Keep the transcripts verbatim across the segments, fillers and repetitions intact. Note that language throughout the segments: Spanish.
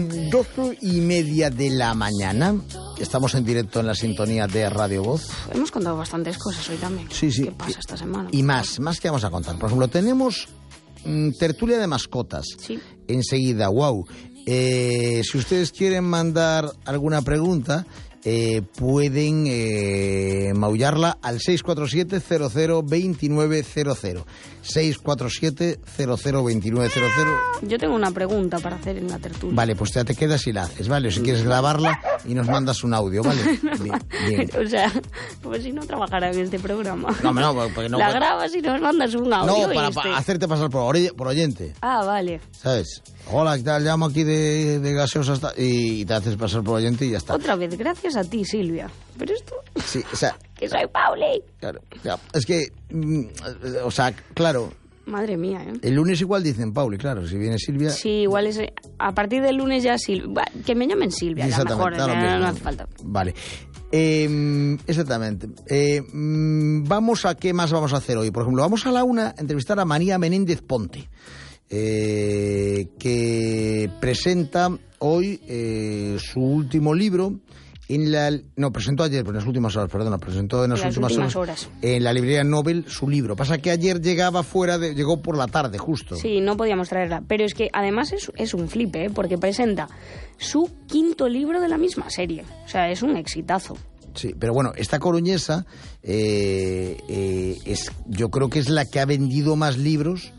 Doce y media de la mañana. Estamos en directo en la sintonía de Radio Voz. Hemos contado bastantes cosas hoy también. Sí, sí. ¿Qué pasa esta semana? Y más, más que vamos a contar. Por ejemplo, tenemos mmm, tertulia de mascotas. Sí. Enseguida, wow. Eh, si ustedes quieren mandar alguna pregunta, eh, pueden eh, maullarla al seis cuatro siete, cero cero, dos nueve cero cero. seis cuatro siete, cero cero, dos nueve cero cero. Yo tengo una pregunta para hacer en la tertulia. Vale, pues ya te quedas y la haces, ¿vale? O si quieres grabarla y nos mandas un audio, ¿vale? Bien, bien. O sea, pues si no trabajara en este programa. No, no, porque no. La grabas y nos mandas un audio. No, para, este. para hacerte pasar por, oye, por oyente. Ah, vale. ¿Sabes? Hola, ¿qué tal? Llamo aquí de, de gaseosa hasta... y te haces pasar por oyente y ya está. Otra vez, gracias a ti, Silvia. Pero esto... Sí, o sea... que soy Pauli. Claro, claro. Es que, mm, o sea, claro... Madre mía, ¿eh? El lunes igual dicen Pauli, claro, si viene Silvia... Sí, igual es... A partir del lunes ya Silvia... Que me llamen Silvia, ya mejor, claro, no, no hace falta. Vale. Eh, exactamente. Eh, vamos a... ¿Qué más vamos a hacer hoy? Por ejemplo, vamos a la una a entrevistar a María Menéndez Ponte, eh, que presenta hoy eh, su último libro... En la, no, presentó ayer, pero en las últimas horas, perdona, presentó en las, en las últimas, últimas horas, horas en la librería Nobel su libro. Pasa que ayer llegaba fuera, de, llegó por la tarde, justo. Sí, no podíamos traerla. Pero es que además es, es un flipe, ¿eh? Porque presenta su quinto libro de la misma serie. O sea, es un exitazo. Sí, pero bueno, esta coruñesa eh, eh, es, yo creo que es la que ha vendido más libros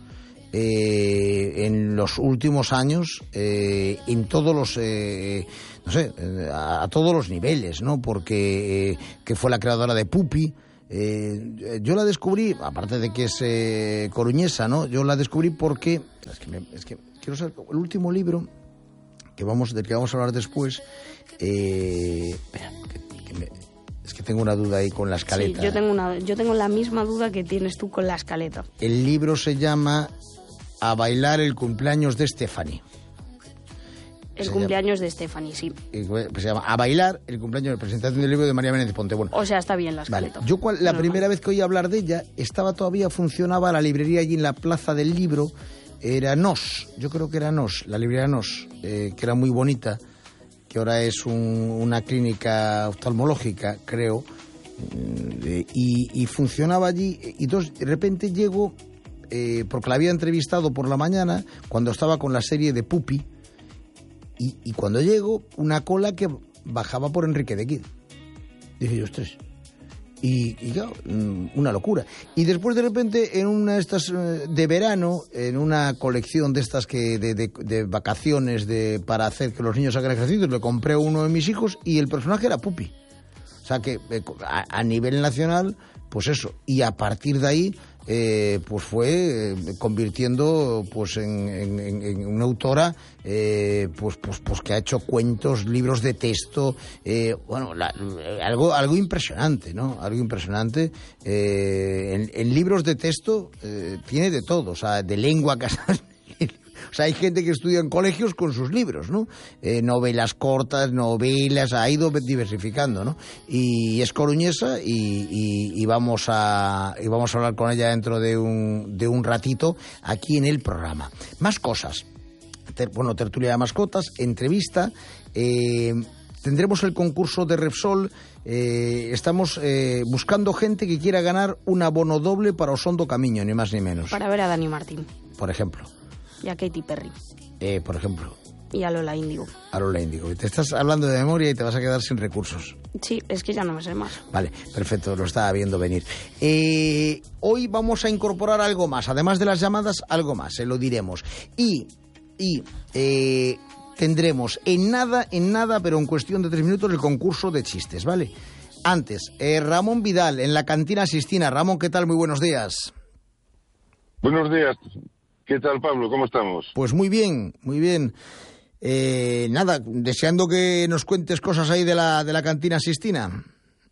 eh, en los últimos años, eh, en todos los... Eh, no sé, a, a todos los niveles, ¿no? Porque eh, que fue la creadora de Pupi. Eh, yo la descubrí, aparte de que es eh, coruñesa, ¿no? Yo la descubrí porque... Es que, me, es que quiero saber, el último libro que vamos, del que vamos a hablar después... Eh, espera, que, que me, es que tengo una duda ahí con la escaleta. Sí, yo tengo, una, yo tengo la misma duda que tienes tú con la escaleta. El libro se llama A bailar el cumpleaños de Stephanie. El cumpleaños llama, de Stephanie, sí. Pues se llama A bailar el cumpleaños de presentación del libro de María Menéndez Ponte. Bueno, o sea, está bien la escaleta. Vale. Yo cual, la no, primera no. vez que oí hablar de ella, estaba todavía, funcionaba la librería allí en la Plaza del Libro, era Nos, yo creo que era Nos, la librería Nos, eh, que era muy bonita, que ahora es un, una clínica oftalmológica, creo, eh, y, y funcionaba allí, y entonces de repente llego, eh, porque la había entrevistado por la mañana, cuando estaba con la serie de Pupi. Y, y cuando llego, una cola que bajaba por Enrique de Quid. Dije yo, ostras. Y, y claro, una locura. Y después de repente, en una de estas de verano, en una colección de estas que de, de, de vacaciones de, para hacer que los niños hagan ejercicios, le compré uno de mis hijos y el personaje era Pupi. O sea que a, a nivel nacional, pues eso. Y a partir de ahí... Eh, pues fue eh, convirtiendo pues en, en, en una autora eh, pues, pues, pues que ha hecho cuentos, libros de texto, eh, bueno, la, algo, algo impresionante, ¿no? Algo impresionante. Eh, en, en libros de texto eh, tiene de todo, o sea, de lengua, casas. O sea, hay gente que estudia en colegios con sus libros, ¿no? Eh, novelas cortas, novelas, ha ido diversificando, ¿no? Y es coruñesa y, y, y, vamos a, y vamos a hablar con ella dentro de un, de un ratito aquí en el programa. Más cosas. Ter, bueno, tertulia de mascotas, entrevista... Eh, Tendremos el concurso de Repsol. Eh, estamos eh, buscando gente que quiera ganar un abono doble para Osondo Camiño, ni más ni menos. Para ver a Dani Martín. Por ejemplo. Y a Katy Perry. Eh, por ejemplo. Y a Lola Índigo. A Lola Índigo. Te estás hablando de memoria y te vas a quedar sin recursos. Sí, es que ya no me sé más. Vale, perfecto, lo estaba viendo venir. Eh, hoy vamos a incorporar algo más. Además de las llamadas, algo más, se lo diremos. Y... y eh, tendremos en nada, en nada, pero en cuestión de tres minutos, el concurso de chistes, ¿vale? Antes, eh, Ramón Vidal, en la cantina Sistina. Ramón, ¿qué tal? Muy buenos días. Buenos días. ¿Qué tal, Pablo? ¿Cómo estamos? Pues muy bien, muy bien. Eh, nada, deseando que nos cuentes cosas ahí de la, de la cantina Sistina.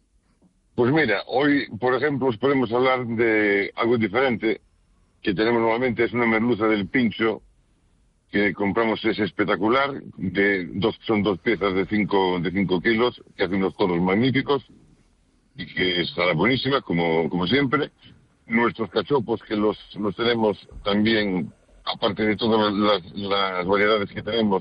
Pues mira, hoy, por ejemplo, os podemos hablar de algo diferente que tenemos normalmente, es una merluza del Pincho, que compramos, es espectacular, de dos, son dos piezas de cinco, de cinco kilos, que hacen unos tonos magníficos, y que estará buenísima, como, como siempre. Nuestros cachopos, que los, los tenemos también, aparte de todas las, las variedades que tenemos,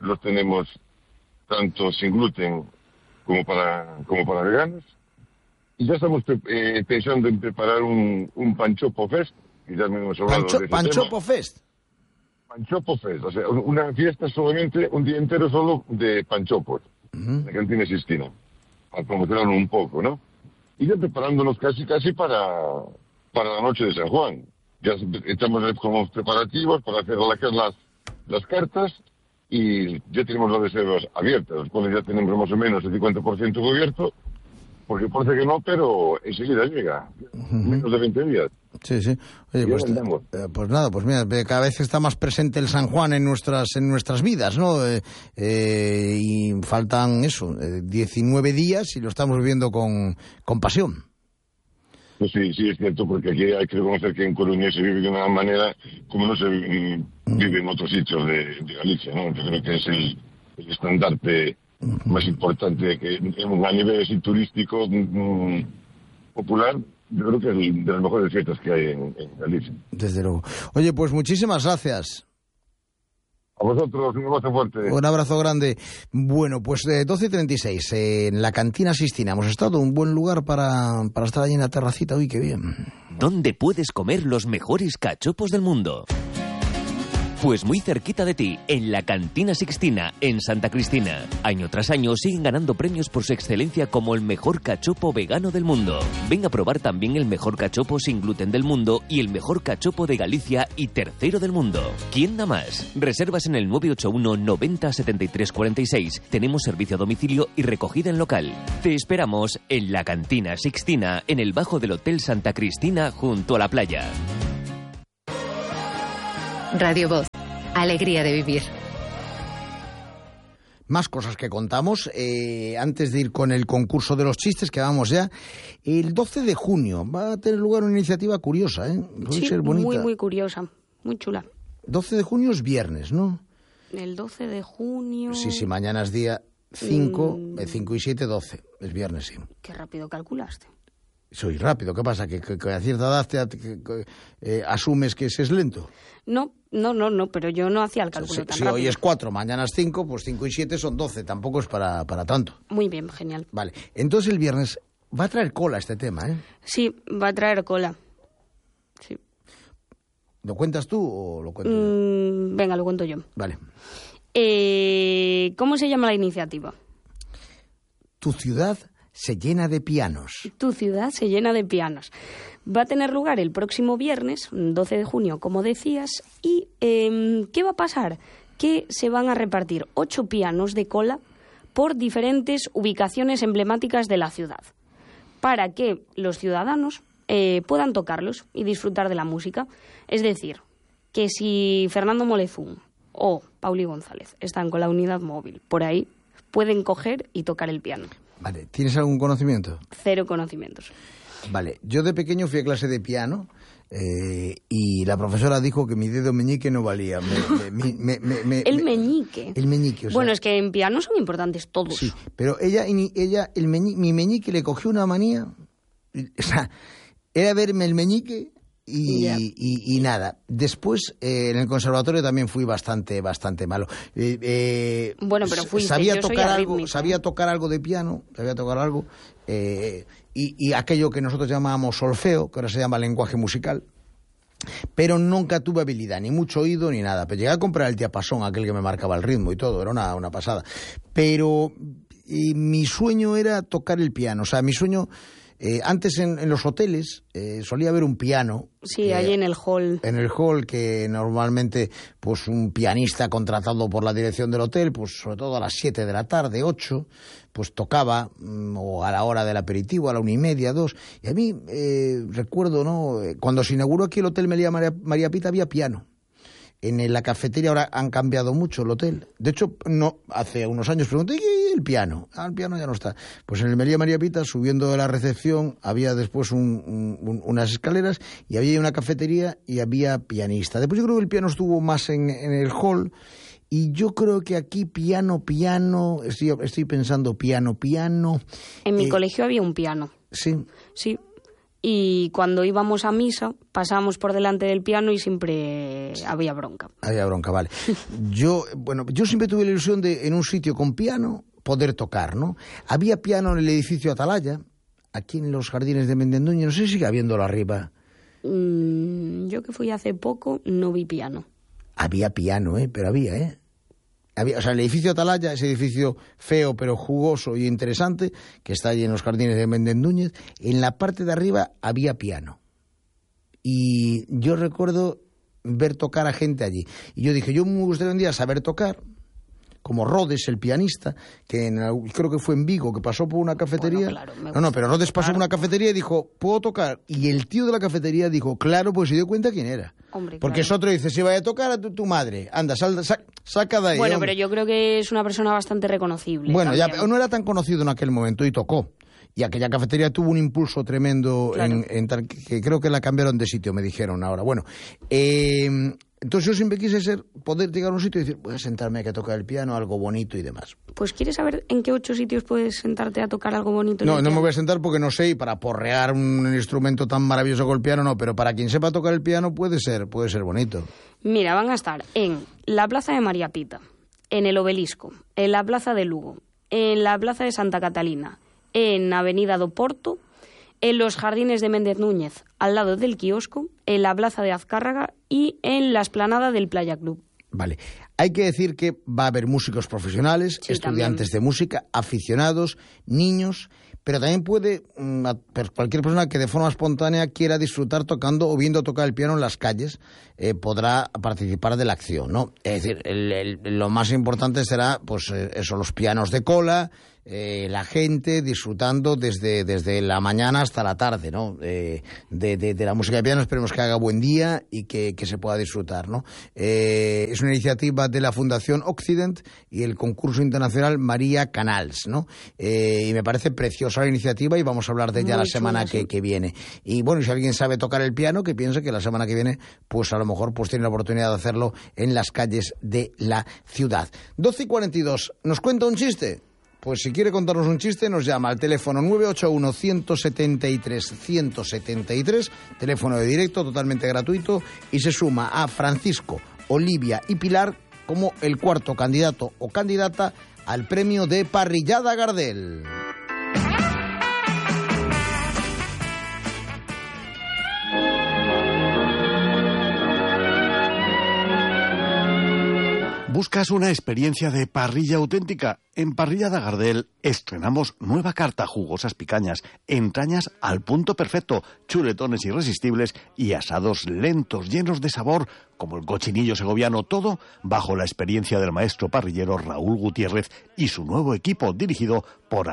los tenemos tanto sin gluten como para como para veganos. Y ya estamos eh, pensando en preparar un, un Panchopo Fest. Y ya me hemos hablado Pancho, de ese Panchopo tema. Fest. Panchopo Fest, o sea, una fiesta solamente, un día entero solo de panchopos, uh-huh. en la cantina Sistina, para promocionarlo un poco, ¿no? Y ya preparándonos casi, casi para, para la noche de San Juan. Ya estamos como preparativos para hacer las, las cartas y ya tenemos las reservas abiertas, los cuales ya tenemos más o menos el cincuenta por ciento cubierto, porque parece que no, pero enseguida llega, uh-huh. menos de veinte días. Sí, sí. Oye, pues, eh, pues nada, pues mira, cada vez está más presente el San Juan en nuestras en nuestras vidas, ¿no? Eh, eh, y faltan eso, eh, diecinueve días y lo estamos viviendo con, con pasión. Pues sí, sí, es cierto, porque aquí hay que reconocer que en Coruña se vive de una manera como no se vive, vive en otros sitios de, de Galicia, ¿no? Yo creo que es el, el estandarte más importante que a nivel así, turístico mm, popular. Yo creo que es de las mejores fiestas que hay en, en Galicia. Desde luego. Oye, pues muchísimas gracias. A vosotros, un abrazo fuerte. Un abrazo grande. Bueno, pues eh, doce y treinta y seis, eh, en la cantina Sistina. Hemos estado un buen lugar para, para estar allí en la terracita. Uy, qué bien. ¿Dónde puedes comer los mejores cachopos del mundo? Pues muy cerquita de ti, en la Cantina Sixtina, en Santa Cristina. Año tras año siguen ganando premios por su excelencia como el mejor cachopo vegano del mundo. Ven a probar también el mejor cachopo sin gluten del mundo y el mejor cachopo de Galicia y tercero del mundo. ¿Quién da más? Reservas en el nueve ocho uno noventa setenta y tres cuarenta y seis. Tenemos servicio a domicilio y recogida en local. Te esperamos en la Cantina Sixtina, en el bajo del Hotel Santa Cristina, junto a la playa. Radio Voz. Alegría de vivir. Más cosas que contamos. Eh, antes de ir con el concurso de los chistes, que vamos ya. El doce de junio va a tener lugar una iniciativa curiosa, ¿eh? Puede sí, ser bonita. muy, muy curiosa. Muy chula. doce de junio es viernes, ¿no? El doce de junio... Sí, sí, mañana es día cinco, Mm. cinco y siete, doce. Es viernes, sí. Qué rápido calculaste. Soy rápido, ¿qué pasa? ¿Que, que, que a cierta edad te, que, que, eh, asumes que ese es lento? No, no, no, no, pero yo no hacía el cálculo Si, tan si rápido. hoy es cuatro, mañana es cinco, pues cinco y siete son doce, tampoco es para, para tanto. Muy bien, genial. Vale, entonces el viernes va a traer cola este tema, ¿eh? Sí, va a traer cola. Sí. ¿Lo cuentas tú o lo cuento yo? Mm, venga, lo cuento yo. Vale. Eh, ¿Cómo se llama la iniciativa? Tu ciudad se llena de pianos. Tu ciudad se llena de pianos. Va a tener lugar el próximo viernes, doce de junio, como decías. ¿Y eh, qué va a pasar? Que se van a repartir ocho pianos de cola por diferentes ubicaciones emblemáticas de la ciudad, para que los ciudadanos eh, puedan tocarlos y disfrutar de la música. Es decir, que si Fernando Molezún o Pauli González están con la unidad móvil por ahí, pueden coger y tocar el piano. Vale, ¿tienes algún conocimiento? Cero conocimientos. Vale, yo de pequeño fui a clase de piano eh, y la profesora dijo que mi dedo meñique no valía. Me, me, me, me, me, el meñique. El meñique, o sea, bueno, es que en piano son importantes todos. Sí, pero ella, ella el meñique, mi meñique le cogió una manía. O sea, era verme el meñique y, Yeah. y, y nada. Después, eh, en el conservatorio también fui bastante bastante malo. Eh, eh, Bueno, pero fuiste, sabía yo soy tocar algo, arrítmica. sabía tocar algo de piano, sabía tocar algo, eh, y, y aquello que nosotros llamábamos solfeo, que ahora se llama lenguaje musical. Pero nunca tuve habilidad, ni mucho oído, ni nada. Pero llegué a comprar el diapasón, aquel que me marcaba el ritmo y todo, era una, una pasada. Pero y mi sueño era tocar el piano, o sea, mi sueño... Eh, antes en, en los hoteles eh, solía haber un piano. Sí, eh, allí en el hall. En el hall, que normalmente pues un pianista contratado por la dirección del hotel, pues sobre todo a las siete de la tarde, ocho, pues tocaba, mm, o a la hora del aperitivo, a la una y media, dos. Y a mí eh, recuerdo, ¿no? Cuando se inauguró aquí el Hotel Meliá María, María Pita había piano. En la cafetería ahora han cambiado mucho el hotel. De hecho, no hace unos años pregunté, ¿y el piano? Ah, el piano ya no está. Pues en el Meliá María Pita, subiendo de la recepción, había después un, un, unas escaleras y había una cafetería y había pianista. Después yo creo que el piano estuvo más en, en el hall y yo creo que aquí piano, piano, estoy, estoy pensando piano, piano. En mi eh, colegio había un piano. Sí. Sí. y cuando íbamos a misa pasábamos por delante del piano y siempre había bronca. Había bronca, vale. Yo, bueno, yo siempre tuve la ilusión de en un sitio con piano poder tocar, ¿no? Había piano en el edificio Atalaya, aquí en los jardines de Méndez Núñez, no sé si sigue habiéndolo arriba. Mm, yo que fui hace poco no vi piano. Había piano, ¿eh? Pero había, ¿eh? Había, o sea, el edificio Atalaya, ese edificio feo pero jugoso y interesante, que está allí en los jardines de Méndez Núñez, en la parte de arriba había piano. Y yo recuerdo ver tocar a gente allí. Y yo dije, yo me gustaría un día saber tocar, como Rodes, el pianista, que en, creo que fue en Vigo, que pasó por una cafetería. Bueno, claro, no, no, pero Rodes pasó por una cafetería y dijo, ¿puedo tocar? Y el tío de la cafetería dijo, claro, pues se dio cuenta quién era. Hombre, porque claro. Es otro, dice, si vaya a tocar a tu, tu madre, anda, sal, sac, saca de ahí. Bueno, hombre. pero yo creo que es una persona bastante reconocible. Bueno, también. ya no era tan conocido en aquel momento y tocó. Y aquella cafetería tuvo un impulso tremendo, Claro. en, en tal, que creo que la cambiaron de sitio, me dijeron ahora. Bueno, eh, entonces yo siempre quise ser, poder llegar a un sitio y decir, voy a sentarme aquí a tocar el piano, algo bonito y demás. Pues ¿quieres saber en qué ocho sitios puedes sentarte a tocar algo bonito? en No, el no me piano? voy a sentar porque no sé, y para porrear un instrumento tan maravilloso como el piano no, pero para quien sepa tocar el piano puede ser, puede ser bonito. Mira, van a estar en la Plaza de María Pita, en el Obelisco, en la Plaza de Lugo, en la Plaza de Santa Catalina, en Avenida do Porto, en los Jardines de Méndez Núñez, al lado del kiosco, en la Plaza de Azcárraga y en la explanada del Playa Club. Vale. Hay que decir que va a haber músicos profesionales, Sí, estudiantes también. de música, aficionados, niños, pero también puede mm, a- per- cualquier persona que de forma espontánea quiera disfrutar tocando o viendo tocar el piano en las calles, eh, podrá participar de la acción, ¿no? Es decir, el- el- lo más importante será, pues, eh, eso, los pianos de cola, eh, la gente disfrutando desde, desde la mañana hasta la tarde, ¿no? Eh, de, de- de la música de piano. Esperemos que haga buen día y que, que se pueda disfrutar, ¿no? Eh, es una iniciativa de la Fundación Occident y el concurso internacional María Canals, ¿no? Eh, y me parece preciosa la iniciativa y vamos a hablar de ella Muy la semana chula, que, sí. que viene. Y bueno, si alguien sabe tocar el piano, que piense que la semana que viene, pues a lo mejor pues tiene la oportunidad de hacerlo en las calles de la ciudad. doce y cuarenta y dos, ¿nos cuenta un chiste? Pues si quiere contarnos un chiste, nos llama al teléfono nueve ocho uno, uno siete tres, uno siete tres, teléfono de directo totalmente gratuito, y se suma a Francisco, Olivia y Pilar como el cuarto candidato o candidata al premio de Parrillada Gardel. ¿Buscas una experiencia de parrilla auténtica? En Parrillada Gardel estrenamos nueva carta, jugosas picañas, entrañas al punto perfecto, chuletones irresistibles y asados lentos, llenos de sabor, como el cochinillo segoviano, todo bajo la experiencia del maestro parrillero Raúl Gutiérrez y su nuevo equipo dirigido por